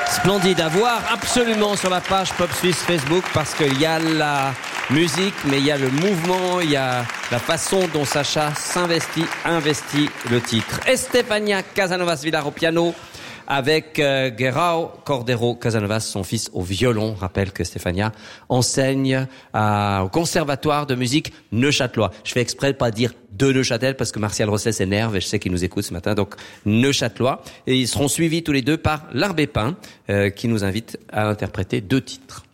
Splendide à voir absolument sur la page Pop Suisse Facebook parce qu'il y a la musique, mais il y a le mouvement, il y a la façon dont Sacha investit le titre. Estefania Casanovas Villar au piano avec Guerrao Cordero Casanovas, son fils, au violon. Rappelle que Stefania enseigne au conservatoire de musique neuchâtelois. Je fais exprès de pas dire de Neuchâtel parce que Martial Rosset s'énerve et je sais qu'il nous écoute ce matin. Donc neuchâtelois. Et ils seront suivis tous les deux par l'Arbépin qui nous invite à interpréter 2 titres.